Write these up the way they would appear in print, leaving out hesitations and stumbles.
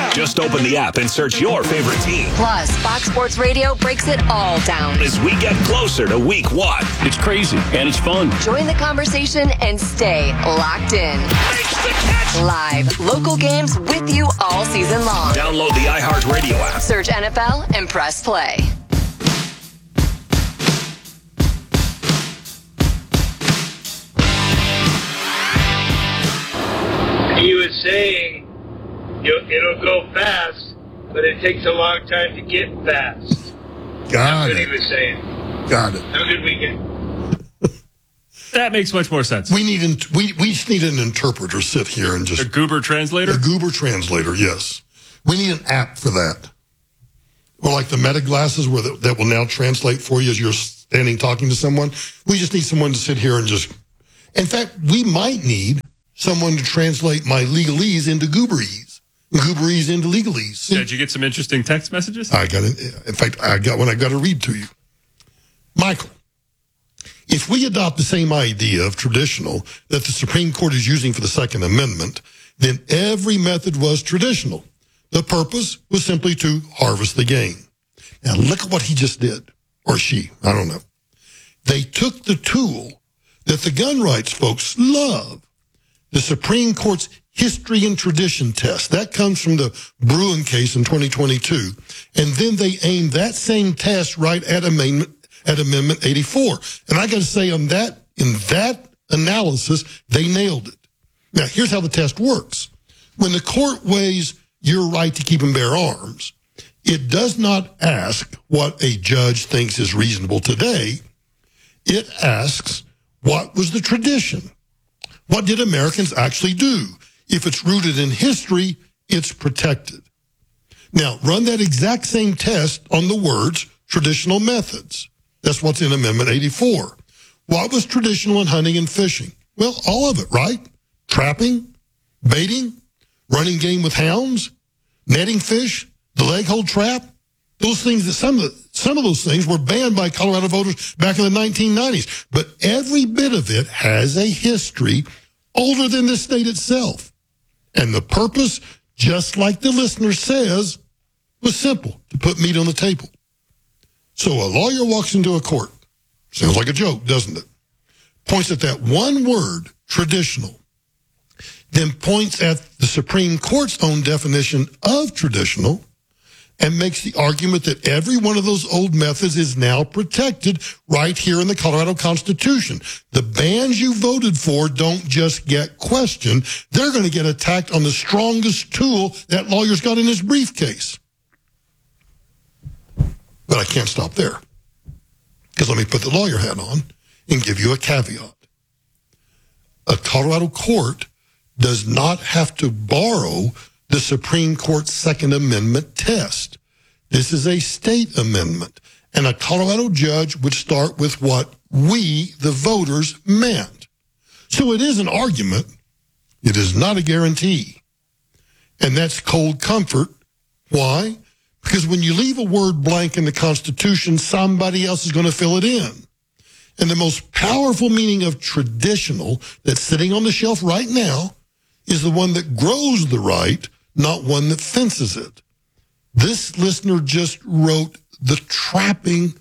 Just open the app and search your favorite team. Plus, Fox Sports Radio breaks it all down as we get closer to week 1. It's crazy and it's fun. Join the conversation and stay locked in. Live, local games with you all season long. Download the iHeartRadio app. Search NFL and press play. He was saying it'll go fast, but it takes a long time to get fast. Got That's what it. he was saying. Got it. Have a good weekend. That makes much more sense. We just need an interpreter sit here and just... A Goober translator? A Goober translator, yes. We need an app for that. Or like the Meta glasses that will now translate for you as you're standing talking to someone. We just need someone to sit here and just... In fact, we might need someone to translate my legalese into Gooberese, and Gooberese into legalese. Did you get some interesting text messages? I got it. In fact, I got one I got to read to you. Michael, if we adopt the same idea of traditional that the Supreme Court is using for the Second Amendment, then every method was traditional. The purpose was simply to harvest the game. Now look at what he just did, or she, I don't know. They took the tool that the gun rights folks love, the Supreme Court's history and tradition test. That comes from the Bruen case in 2022. And then they aimed that same test right at Amendment 84. And I got to say in that analysis, they nailed it. Now, here's how the test works. When the court weighs your right to keep and bear arms, it does not ask what a judge thinks is reasonable today. It asks, what was the tradition? What did Americans actually do? If it's rooted in history, it's protected. Now, run that exact same test on the words traditional methods. That's what's in Amendment 84. What was traditional in hunting and fishing? Well, all of it, right? Trapping, baiting, running game with hounds, netting fish, the leg hold trap. Those things, that some of those things were banned by Colorado voters back in the 1990s. But every bit of it has a history older than the state itself. And the purpose, just like the listener says, was simple, to put meat on the table. So a lawyer walks into a court. Sounds like a joke, doesn't it? Points at that one word, traditional. Then points at the Supreme Court's own definition of traditional and makes the argument that every one of those old methods is now protected right here in the Colorado Constitution. The bans you voted for don't just get questioned. They're going to get attacked on the strongest tool that lawyer's got in his briefcase. But I can't stop there. Because let me put the lawyer hat on and give you a caveat. A Colorado court does not have to borrow the Supreme Court's Second Amendment test. This is a state amendment, and a Colorado judge would start with what we, the voters, meant. So it is an argument. It is not a guarantee. And that's cold comfort. Why? Because when you leave a word blank in the Constitution, somebody else is going to fill it in. And the most powerful meaning of traditional that's sitting on the shelf right now is the one that grows the right, not one that fences it. This listener just wrote the trapping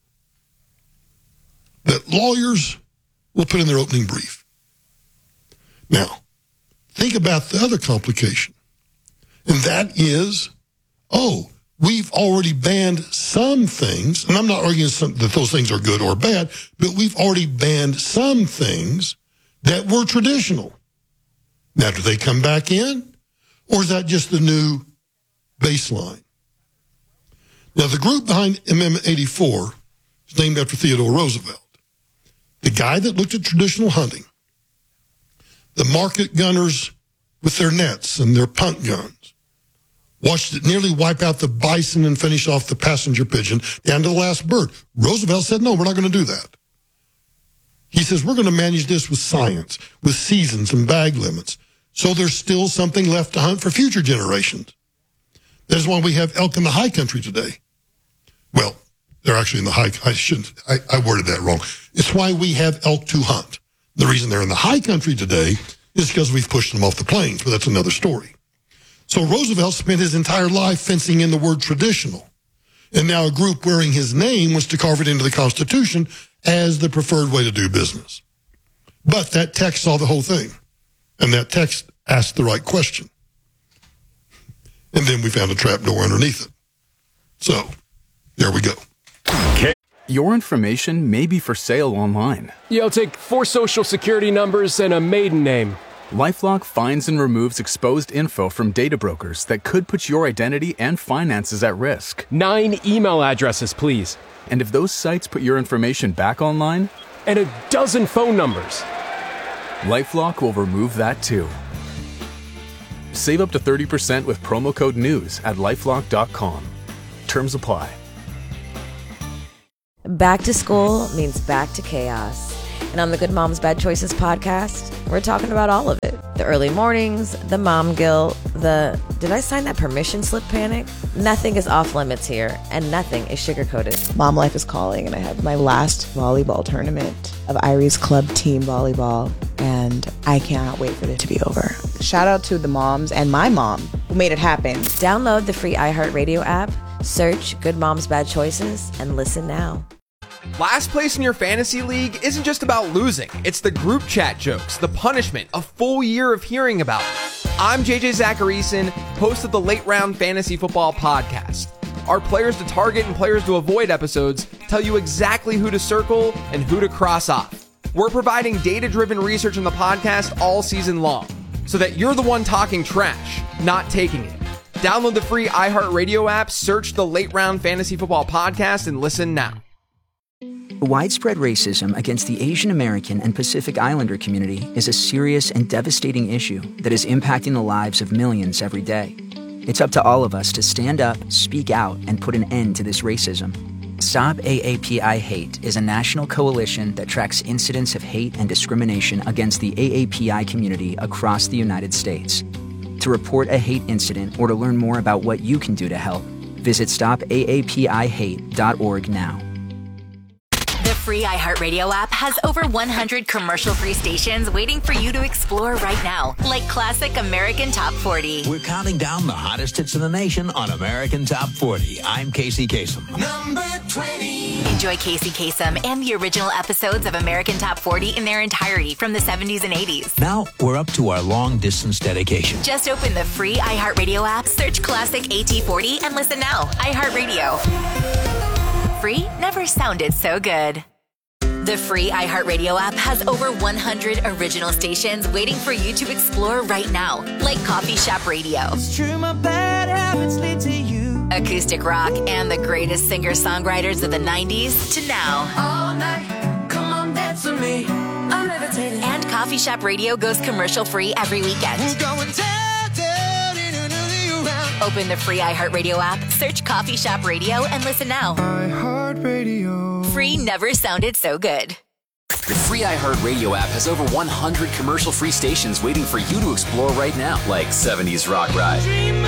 that lawyers will put in their opening brief. Now, think about the other complication. And that is, we've already banned some things, and I'm not arguing that those things are good or bad, but we've already banned some things that were traditional. Now, do they come back in? Or is that just the new baseline? Now, the group behind Amendment 84 is named after Theodore Roosevelt, the guy that looked at traditional hunting, the market gunners with their nets and their punt guns, watched it nearly wipe out the bison and finish off the passenger pigeon down to the last bird. Roosevelt said, no, we're not going to do that. He says, we're going to manage this with science, with seasons and bag limits, so there's still something left to hunt for future generations. That is why we have elk in the high country today. Well, they're actually in the high, I worded that wrong. It's why we have elk to hunt. The reason they're in the high country today is because we've pushed them off the plains, but that's another story. So Roosevelt spent his entire life fencing in the word traditional. And now a group wearing his name wants to carve it into the Constitution as the preferred way to do business. But that text saw the whole thing. And that text asked the right question. And then we found a trapdoor underneath it. So, there we go. Your information may be for sale online. Yeah, I'll take 4 social security numbers and a maiden name. LifeLock finds and removes exposed info from data brokers that could put your identity and finances at risk. 9 email addresses, please. And if those sites put your information back online, And a dozen phone numbers. LifeLock will remove that too. Save up to 30% with promo code NEWS at LifeLock.com. Terms apply. Back to school means back to chaos. And on the Good Moms Bad Choices podcast, we're talking about all of it. The early mornings, the mom guilt, the did I sign that permission slip panic? Nothing is off limits here, and nothing is sugar-coated. Mom life is calling, and I have my last volleyball tournament of Irie's Club Team Volleyball, and I cannot wait for it to be over. Shout out to the moms and my mom who made it happen. Download the free iHeartRadio app, search Good Moms Bad Choices, and listen now. Last place in your fantasy league isn't just about losing. It's the group chat jokes, the punishment, a full year of hearing about it. I'm JJ Zacharyson, host of the Late Round Fantasy Football Podcast. Our Players to Target and Players to Avoid episodes tell you exactly who to circle and who to cross off. We're providing data-driven research in the podcast all season long, so that you're the one talking trash, not taking it. Download the free iHeartRadio app, search the Late Round Fantasy Football Podcast, and listen now. Widespread racism against the Asian American and Pacific Islander community is a serious and devastating issue that is impacting the lives of millions every day. It's up to all of us to stand up, speak out, and put an end to this racism. Stop AAPI Hate is a national coalition that tracks incidents of hate and discrimination against the AAPI community across the United States. To report a hate incident or to learn more about what you can do to help, visit stopaapihate.org now. The free iHeartRadio app has over 100 commercial-free stations waiting for you to explore right now, like classic American Top 40. We're counting down the hottest hits in the nation on American Top 40. I'm Casey Kasem. Number 20. Enjoy Casey Kasem and the original episodes of American Top 40 in their entirety from the 70s and 80s. Now we're up to our long-distance dedication. Just open the free iHeartRadio app, search classic AT40, and listen now. iHeartRadio. Free never sounded so good. The free iHeartRadio app has over 100 original stations waiting for you to explore right now, like Coffee Shop Radio. It's true, my bad habits lead to you. Acoustic rock and the greatest singer-songwriters of the 90s to now. All night, come on, dance with me. I'm levitating. And Coffee Shop Radio goes commercial-free every weekend. We're going down. Open the free iHeartRadio app, search Coffee Shop Radio, and listen now. iHeartRadio. Free never sounded so good. The free iHeartRadio app has over 100 commercial-free stations waiting for you to explore right now, like 70s Rock Ride. Dream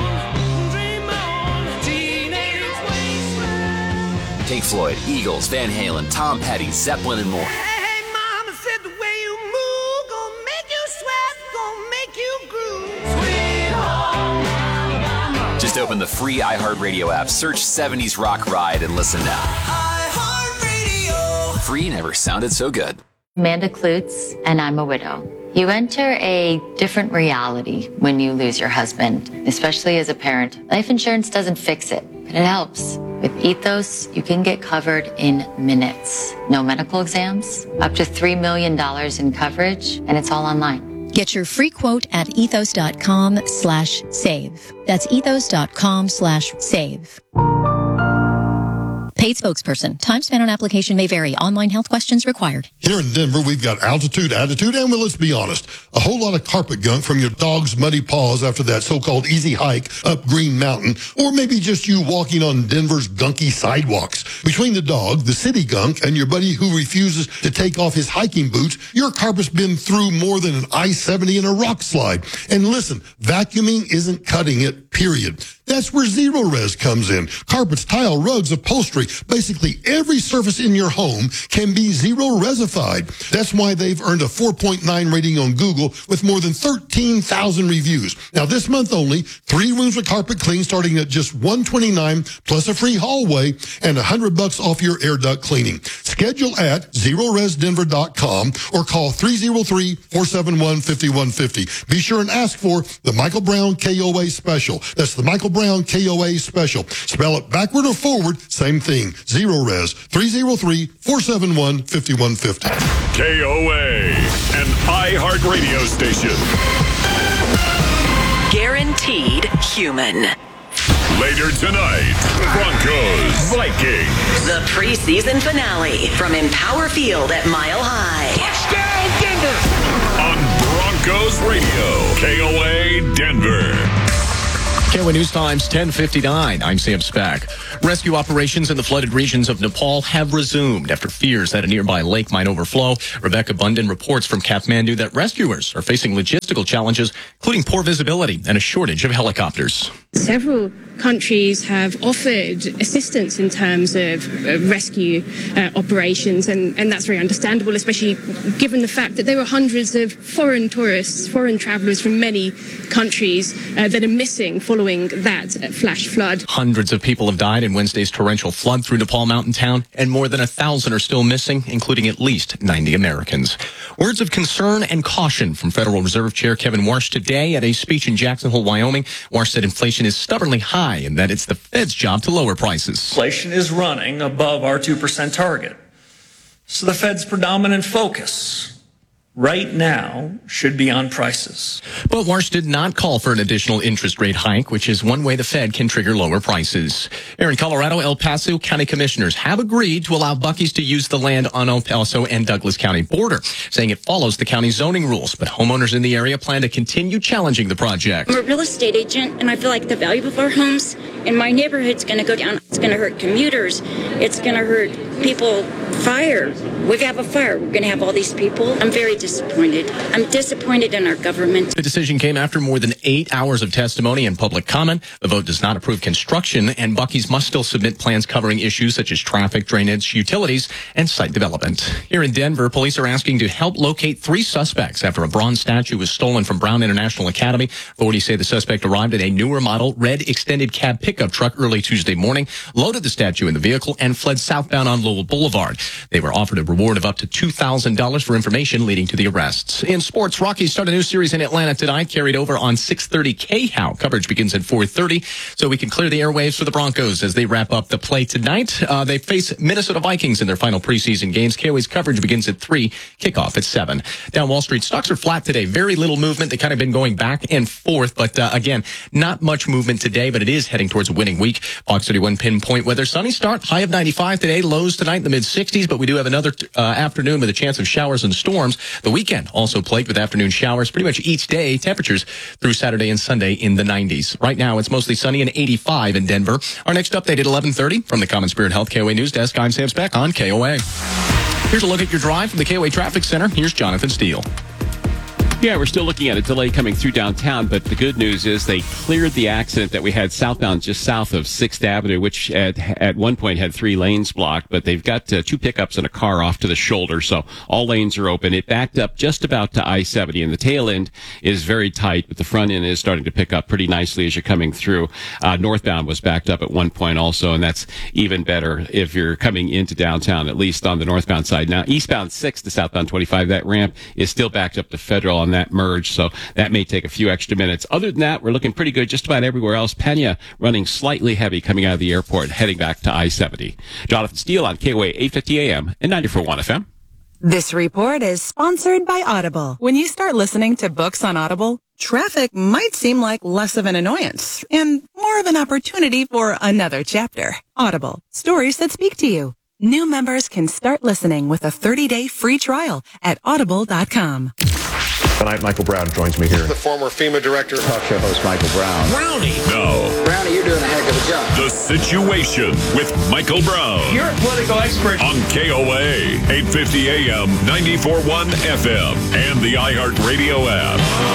on, teenage wasteland. Pink Floyd, Eagles, Van Halen, Tom Petty, Zeppelin, and more. Hey, mama said the way you move, gonna make you sweat, gonna make you groove. Sweet home. Just open the free iHeartRadio app, search 70s Rock Ride, and listen now. iHeartRadio. Free never sounded so good. Amanda Klutz, and I'm a widow. You enter a different reality when you lose your husband, especially as a parent. Life insurance doesn't fix it, but it helps. With Ethos, you can get covered in minutes. No medical exams, up to $3 million in coverage, and it's all online. Get your free quote at ethos.com/save. That's ethos.com/save. Paid spokesperson. Time spent on application may vary. Online health questions required. Here in Denver, we've got altitude, attitude, and, well, let's be honest, a whole lot of carpet gunk from your dog's muddy paws after that so-called easy hike up Green Mountain, or maybe just you walking on Denver's gunky sidewalks. Between the dog, the city gunk, and your buddy who refuses to take off his hiking boots, your carpet's been through more than an I-70 and a rock slide. And listen, vacuuming isn't cutting it, period. That's where Zero Res comes in. Carpets, tile, rugs, upholstery, basically every surface in your home can be Zero Resified. That's why they've earned a 4.9 rating on Google with more than 13,000 reviews. Now, this month only, 3 rooms with carpet clean starting at just $129 plus a free hallway and $100 off your air duct cleaning. Schedule at ZeroResDenver.com or call 303-471-5150. Be sure and ask for the Michael Brown KOA Special. That's the Michael Brown KOA Special. Spell it backward or forward, same thing. Zero Res, 303-471-5150. KOA, an iHeart radio station. Guaranteed human. Later tonight, Broncos, Vikings. The preseason finale from Empower Field at Mile High. Touchdown, Denver! On Broncos Radio, KOA Denver. KOA News Times 10:59. I'm Sam Spack. Rescue operations in the flooded regions of Nepal have resumed after fears that a nearby lake might overflow. Rebecca Bunden reports from Kathmandu that rescuers are facing logistical challenges, including poor visibility and a shortage of helicopters. Several countries have offered assistance in terms of rescue operations, and that's very understandable, especially given the fact that there were hundreds of foreign tourists, foreign travelers from many countries that are missing following that flash flood. Hundreds of people have died in Wednesday's torrential flood through Nepal Mountain Town, and more than 1,000 are still missing, including at least 90 Americans. Words of concern and caution from Federal Reserve Chair Kevin Warsh today at a speech in Jackson Hole, Wyoming. Warsh said inflation is stubbornly high and that it's the Fed's job to lower prices. Inflation is running above our 2% target. So the Fed's predominant focus right now should be on prices. But Warsh did not call for an additional interest rate hike, which is one way the Fed can trigger lower prices. Here in Colorado, El Paso County commissioners have agreed to allow Buc-ee's to use the land on El Paso and Douglas County border, saying it follows the county's zoning rules. But homeowners in the area plan to continue challenging the project. I'm a real estate agent, and I feel like the value of our homes in my neighborhood's going to go down. It's going to hurt commuters. It's going to hurt people. Fire. We have a fire. We're going to have all these people. I'm very disappointed. I'm disappointed in our government. The decision came after more than 8 hours of testimony and public comment. The vote does not approve construction, and Buc-ee's must still submit plans covering issues such as traffic, drainage, utilities, and site development. Here in Denver, police are asking to help locate 3 suspects after a bronze statue was stolen from Brown International Academy. Authorities say the suspect arrived in a newer model red extended cab pickup truck early Tuesday morning, loaded the statue in the vehicle, and fled southbound on Lowell Boulevard. They were offered a reward of up to $2,000 for information leading to the arrests. In sports, Rockies start a new series in Atlanta tonight, carried over on 6:30 KHOW. Coverage begins at 4:30, so we can clear the airwaves for the Broncos as they wrap up the play tonight. They face Minnesota Vikings in their final preseason games. KOA's coverage begins at 3, kickoff at 7. Down Wall Street, stocks are flat today. Very little movement. They kind of been going back and forth, but again, not much movement today, but it is heading towards a winning week. Fox 31 pinpoint weather. Sunny start, high of 95 today, lows tonight in the mid-60s, but we do have another afternoon with a chance of showers and storms. The weekend also plagued with afternoon showers pretty much each day. Temperatures through Saturday and Sunday in the 90s. Right now, it's mostly sunny and 85 in Denver. Our next update at 11:30 from the Common Spirit Health KOA News Desk. I'm Sam Speck on KOA. Here's a look at your drive from the KOA Traffic Center. Here's Jonathan Steele. Yeah, we're still looking at a delay coming through downtown, but the good news is they cleared the accident that we had southbound just south of 6th Avenue, which at one point had 3 lanes blocked, but they've got 2 pickups and a car off to the shoulder, so all lanes are open. It backed up just about to I-70, and the tail end is very tight, but the front end is starting to pick up pretty nicely as you're coming through. Northbound was backed up at one point also, and that's even better if you're coming into downtown, at least on the northbound side. Now, eastbound 6 to southbound 25, that ramp is still backed up to Federal on that merge, so that may take a few extra minutes. Other than that, we're looking pretty good just about everywhere else. Pena running slightly heavy coming out of the airport, heading back to I-70. Jonathan Steele on KOA 850 AM and 94.1 FM. This report is sponsored by Audible. When you start listening to books on Audible, traffic might seem like less of an annoyance and more of an opportunity for another chapter. Audible, stories that speak to you. New members can start listening with a 30-day free trial at audible.com. Tonight, Michael Brown joins me here. The former FEMA director. Talk show host Michael Brown. Brownie. No. Brownie, you're doing a heck of a job. The Situation with Michael Brown. You're a political expert. On KOA, 850 AM, 94.1 FM, and the iHeart Radio app.